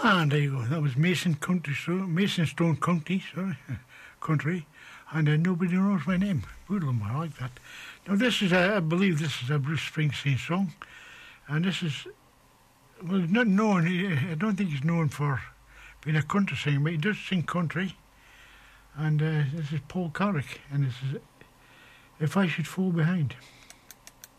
And there you go. That was Masonstone County, country. And nobody knows my name. Boodle, I like that. Now this is, I believe this is a Bruce Springsteen song. And this is, well, he's not known, I don't think he's known for being a country singer, but he does sing country. And this is Paul Carrick, and this is If I Should Fall Behind.